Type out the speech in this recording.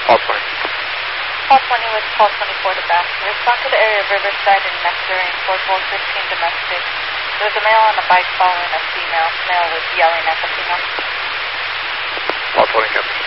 Call 20. Call 20 with call 24 to back. Respond to the area of Riverside and Nectarine, 4415 domestic. There's a male on a bike following a female. Male was yelling at the female. Call 20, Captain.